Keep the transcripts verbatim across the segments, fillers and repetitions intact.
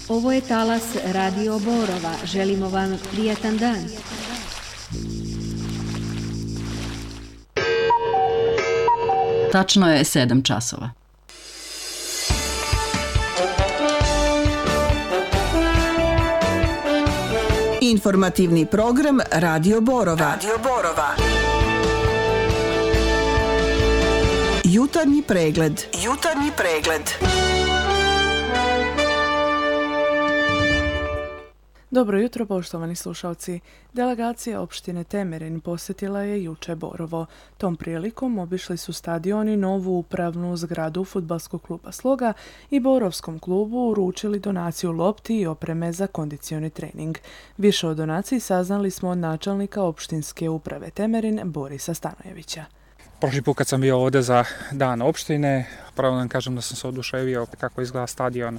Ovo je talas Radio Borova. Želimo vam prijetan dan. Tačno je sedam časova. Informativni program Radio Borova. Radio Borova. Jutarnji pregled. Jutarnji pregled. Dobro jutro, poštovani slušalci. Delegacija opštine Temerin posjetila je juče Borovo. Tom prilikom obišli su stadion i novu upravnu zgradu fudbalskog kluba Sloga i Borovskom klubu uručili donaciju lopti i opreme za kondicioni trening. Više o donaciji saznali smo od načelnika opštinske uprave Temerin Borisa Stanojevića. Prošli put kad sam bio ovdje za dan opštine, pravo da kažem da sam se oduševio kako izgleda stadion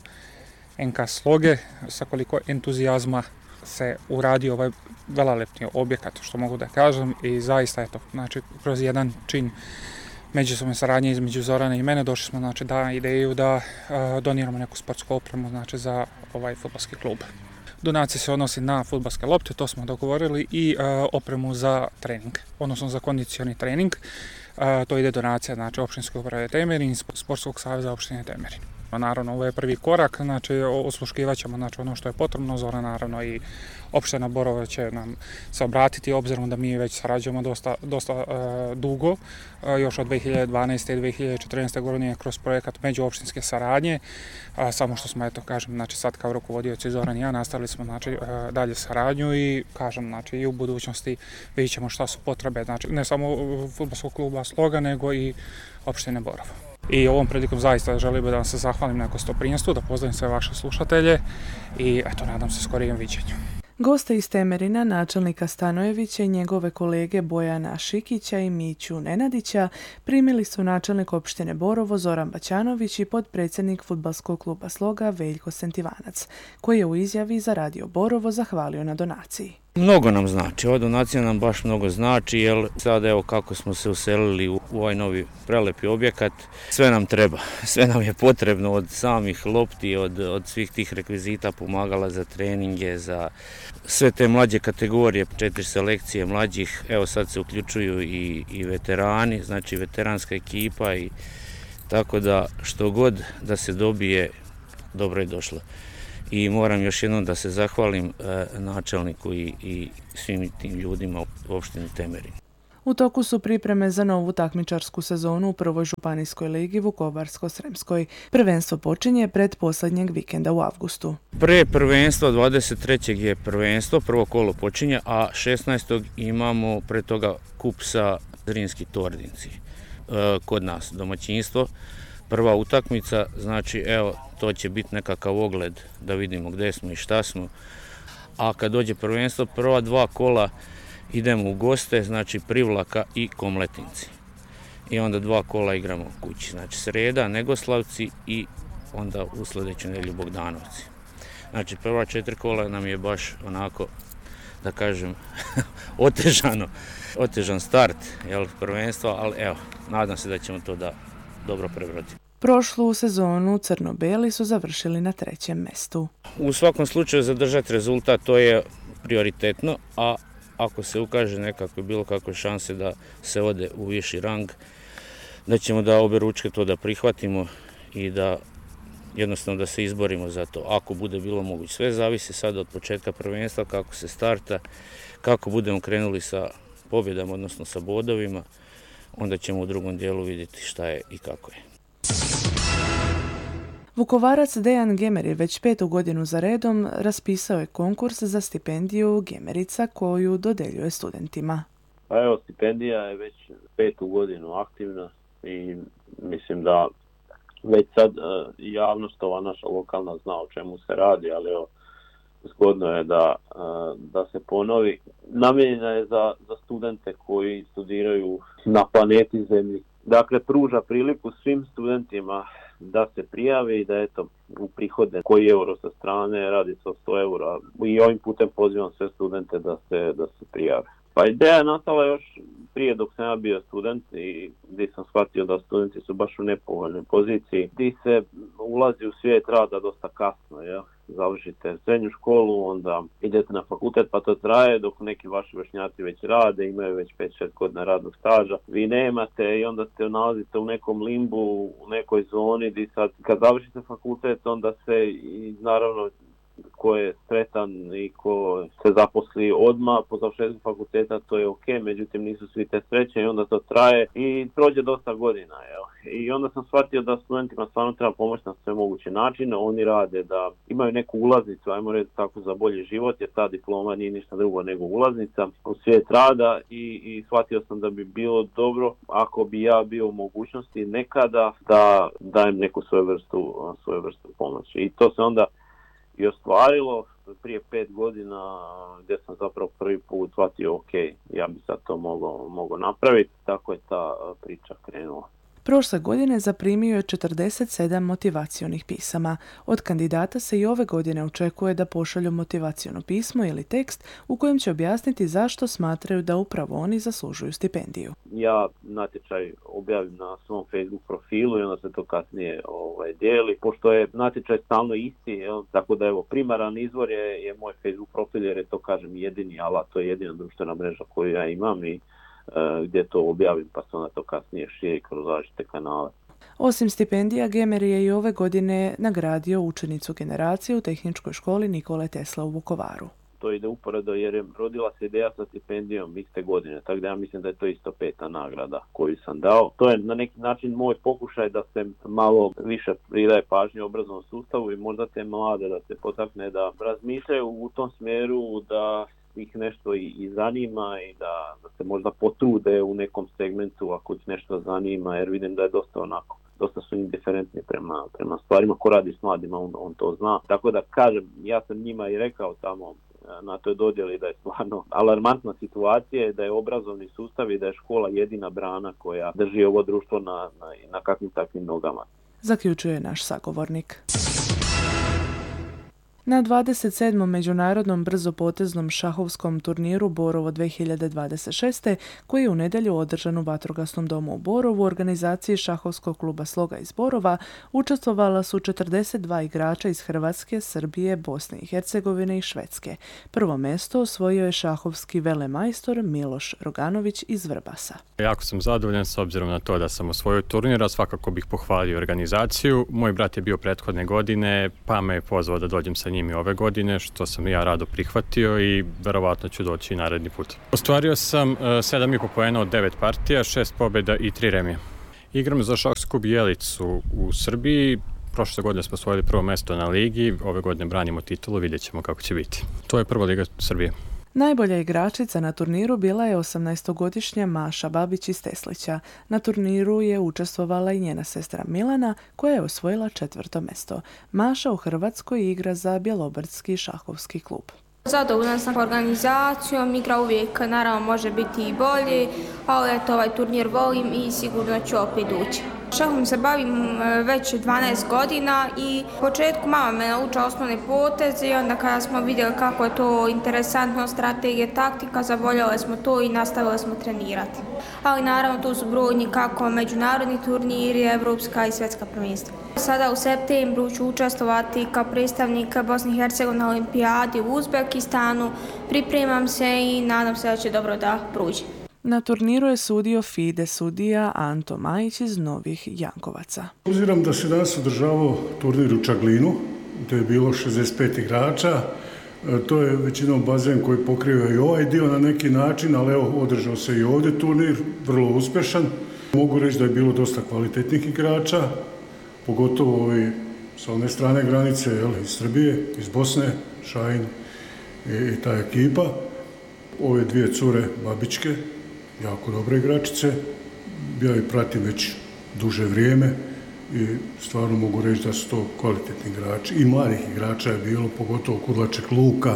en ka Sloge, sa koliko entuzijazma se uradio ovaj velelepni objekat, što mogu da kažem, i zaista je to, znači, kroz jedan čin međusobne saradnje između Zorana i mene došli smo, znači, da ideju da uh, doniramo neku sportsku opremu, znači, za ovaj fudbalski klub. Donacija se odnosi na fudbalske lopte, to smo dogovorili, i uh, opremu za trening, odnosno za kondicioni trening. Uh, to ide donacija, znači, opštinske uprave Temerin, Sportskog saveza opštine Temerin. Naravno, ovo je prvi korak, znači osluškivat ćemo, znači, ono što je potrebno. Zora, naravno, i opština Borovo će nam se obratiti, obzirom da mi već sarađujemo dosta, dosta uh, dugo, uh, još od dve hiljade dvanaeste i dve hiljade četrnaeste godine kroz projekat međuopštinske saradnje, uh, samo što smo, eto, kažem, znači, sad kao rukovodioci Zoran i ja nastavili smo, znači, uh, dalje saradnju i, kažem, znači, i u budućnosti vidjet ćemo šta su potrebe, znači, ne samo fudbalskog kluba Sloga, nego i opštine Borovo. I ovom prilikom zaista želim da vam se zahvalim na gostoprimstvu, da pozdravim sve vaše slušatelje i eto, nadam se skorijem viđenju. Goste iz Temerina, načelnika Stanojevića i njegove kolege Bojana Šikića i Miću Nenadića primili su načelnik opštine Borovo Zoran Baćanović i potpredsjednik fudbalskog kluba Sloga Veljko Sentivanac, koji je u izjavi za Radio Borovo zahvalio na donaciji. Mnogo nam znači, ova donacija nam baš mnogo znači, jer sad evo kako smo se uselili u ovaj novi prelepi objekat, sve nam treba, sve nam je potrebno od samih lopti, od, od svih tih rekvizita, pomagala za treninge, za sve te mlađe kategorije, četiri selekcije mlađih, evo sad se uključuju i, i veterani, znači veteranska ekipa, i tako da što god da se dobije, dobro je došlo. I moram još jednom da se zahvalim e, načelniku i, i svim tim ljudima u opštini Temerin. U toku su pripreme za novu takmičarsku sezonu u prvoj županijskoj ligi Vukovarsko-sremskoj. Prvenstvo počinje pred posljednjeg vikenda u avgustu. Pre prvenstva dvadeset trećeg je prvenstvo, prvo kolo počinje, a šesnaestog imamo pre toga kup sa Zrinski Tordinci. E, kod nas domaćinstvo. Prva utakmica, znači evo, to će biti nekakav ogled da vidimo gdje smo i šta smo. A kad dođe prvenstvo, prva dva kola idemo u goste, znači Privlaka i Komletinci. I onda dva kola igramo u kući, znači sreda, Negoslavci i onda u sljedeću nedjelju Bogdanovci. Znači prva četiri kola nam je baš onako, da kažem, otežano, otežan start, jel, prvenstva, ali evo, nadam se da ćemo to da dobro prebroditi. Prošlu sezonu crno-beli su završili na trećem mestu. U svakom slučaju zadržati rezultat, to je prioritetno, a ako se ukaže nekakve bilo kakve šanse da se ode u viši rang, da ćemo da obe ručke to da prihvatimo i da jednostavno da se izborimo za to. Ako bude bilo moguće, sve zavisi sad od početka prvenstva, kako se starta, kako budemo krenuli sa pobjedama, odnosno sa bodovima, onda ćemo u drugom dijelu vidjeti šta je i kako je. Vukovarac Dejan Gemer već petu godinu za redom raspisao je konkurs za stipendiju Gemerica koju dodeljuje studentima. Pa evo, stipendija je već petu godinu aktivna i mislim da već sad javnost ova naša lokalna zna o čemu se radi, ali evo, zgodno je da, da se ponovi. Namijenjena je za, za studente koji studiraju na planeti Zemlji. Dakle, pruža priliku svim studentima da se prijave i da eto uprihode koji euro sa strane, radi se o sto eura. I ovim putem pozivam sve studente da se, da se prijave. Pa ideja je nastala još prije dok sam ja bio student i gdje sam shvatio da studenti su baš u nepovoljnoj poziciji, gdje se ulazi u svijet rada dosta kasno, jel? Završite srednju školu, onda idete na fakultet pa to traje dok neki vaši vršnjaci već rade, imaju već pet šest godina radnog staža, vi nemate i onda se nalazite u nekom limbu, u nekoj zoni gdje sad kad završite fakultet onda se i naravno ko je sretan i ko se zaposli odmah po završetku fakulteta, to je ok, međutim nisu svi te sreće i onda to traje i prođe dosta godina. Jel? I onda sam shvatio da studentima stvarno treba pomoći na sve moguće načine, oni rade da imaju neku ulaznicu, ajmo reći tako, za bolji život, jer ta diploma nije ništa drugo nego ulaznica u svijet rada i, i shvatio sam da bi bilo dobro ako bi ja bio u mogućnosti nekada da dajem neku svoju vrstu, svoju vrstu pomoći. I to se onda i ostvarilo prije pet godina gdje sam zapravo prvi put shvatio ok, ja bi sad to mogao, mogao napraviti, tako je ta priča krenula. Prošle godine zaprimio je četrdeset sedam motivacionih pisama. Od kandidata se i ove godine očekuje da pošalju motivaciono pismo ili tekst u kojem će objasniti zašto smatraju da upravo oni zaslužuju stipendiju. Ja natječaj objavim na svom Facebook profilu i onda se to kasnije ovaj, dijeli. Pošto je natječaj stalno isti, jel? Tako da evo, primaran izvor je, je moj Facebook profil jer je to, kažem, jedini alat, to je jedina društvena mreža koju ja imam i gdje to objavim pa se onda to kasnije širi kroz različite kanale. Osim stipendija, Gemer je i ove godine nagradio učenicu generacije u tehničkoj školi Nikole Tesla u Vukovaru. To ide uporedo jer je rodila se ideja sa stipendijom iste godine, tako da ja mislim da je to isto peta nagrada koju sam dao. To je na neki način moj pokušaj da se malo više pridaje pažnje obrazovnom sustavu i možda te mlade da se potakne da razmišljaju u tom smjeru, da ih nešto i, i zanima i da, da se možda potrude u nekom segmentu ako ih nešto zanima, jer vidim da je dosta onako, dosta su indiferentni prema, prema stvarima. Ko radi s mladima, on, on to zna. Tako da kažem, ja sam njima i rekao tamo na toj dodjeli da je stvarno alarmantna situacija, da je obrazovni sustav i da je škola jedina brana koja drži ovo društvo na, na, na kakvim takvim nogama. Zaključuje naš sagovornik. Na dvadeset sedmom međunarodnom brzopoteznom šahovskom turniru Borovo dvije hiljade dvadeset šeste, koji je u nedjelju održan u Vatrogasnom domu u Borovu, u organizaciji šahovskog kluba Sloga iz Borova, učestvovala su četrdeset dva igrača iz Hrvatske, Srbije, Bosne i Hercegovine i Švedske. Prvo mjesto osvojio je šahovski velemajstor Miloš Roganović iz Vrbasa. Jako sam zadovoljan s obzirom na to da sam osvojio turnir, a svakako bih pohvalio organizaciju. Moj brat je bio prethodne godine, pa me je pozvao da dođem sa njim i ove godine, što sam ja rado prihvatio i verovatno ću doći i naredni put. Ostvario sam sedam i po poena od devet partija, šest pobjeda i tri remija. Igram za šahovski klub Jelicu u Srbiji. Prošle godine smo osvojili prvo mjesto na ligi, ove godine branimo titulu, vidjet ćemo kako će biti. To je prva liga Srbije. Najbolja igračica na turniru bila je osamnaestogodišnja Maša Babić iz Teslića. Na turniru je učestvovala i njena sestra Milana, koja je osvojila četvrto mjesto. Maša u Hrvatskoj igra za Bjelobrdski šahovski klub. Zadovoljna sam organizacijom, igra uvijek naravno može biti i bolje, ali eto, ovaj turnir volim i sigurno ću opet ući. Šahom se bavim već dvanaest godina i u početku mama me naučila osnovne poteze i onda kada smo vidjeli kako je to interesantno, strategije, taktika, zavoljeli smo to i nastavili smo trenirati. Ali naravno tu su brojni kako međunarodni turniri, evropska i svjetska prvenstva. Sada u septembru ću učestvovati kao predstavnik Bosne i Hercegovine na olimpijadi u Uzbekistanu. Pripremam se i nadam se da će dobro da prođe. Na turniru je sudio FIDE sudija Anto Majić iz Novih Jankovaca. Obzirom da se danas održavao turnir u Čaglinu, gdje je bilo šezdeset pet igrača, to je većinom bazen koji pokriva i ovaj dio na neki način, ali evo, održao se i ovdje turnir, vrlo uspješan. Mogu reći da je bilo dosta kvalitetnih igrača, pogotovo ovi sa one strane granice, jel, iz Srbije, iz Bosne, Šajin i, i ta ekipa. Ove dvije cure Babičke, jako dobre igračice, ja ih pratim već duže vrijeme i stvarno mogu reći da su to kvalitetni igrači. I mladih igrača je bilo, pogotovo Kudlaček Luka.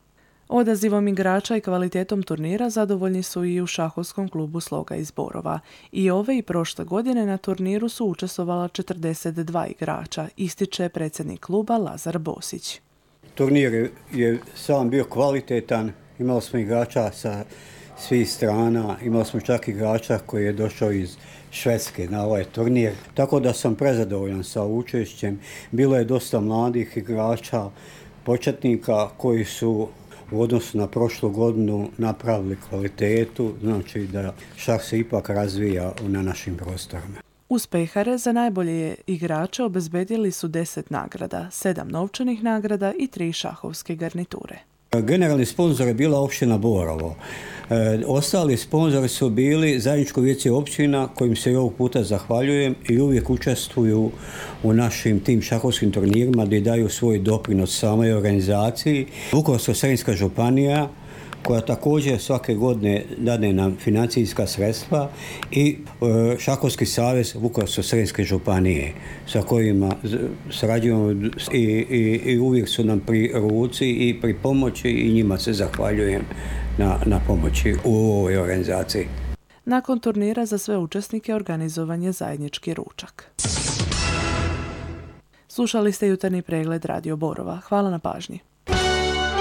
Odazivom igrača i kvalitetom turnira zadovoljni su i u šahovskom klubu Sloga iz Borova. I ove i prošle godine na turniru su učestvovala četrdeset dva igrača, ističe predsjednik kluba Lazar Bosić. Turnir je sam bio kvalitetan, imali smo igrača sa svih strana. Imali smo čak igrača koji je došao iz Švedske na ovaj turnir, tako da sam prezadovoljan sa učešćem. Bilo je dosta mladih igrača, početnika koji su u odnosu na prošlu godinu napravili kvalitetu, znači da šah se ipak razvija na našim prostorima. Uz pehare za najbolje igrače obezbedili su deset nagrada, sedam novčanih nagrada i tri šahovske garniture. Generalni sponzor je bila općina Borovo. E, ostali sponzori su bili zajedničko vijeće općina kojim se i ovog puta zahvaljujem i uvijek učestvuju u našim tim šahovskim turnirima gdje daju svoj doprinos samoj organizaciji. Vukovarsko-srijemska županija koja također svake godine dade nam financijska sredstva i e, Šahovski savez Vukovarsko-srijemske županije sa kojima sarađujemo i, i, i uvijek su nam pri ruci i pri pomoći i njima se zahvaljujem na, na pomoći u ovoj organizaciji. Nakon turnira za sve učesnike organizovan je zajednički ručak. Slušali ste jutarnji pregled Radio Borova. Hvala na pažnji.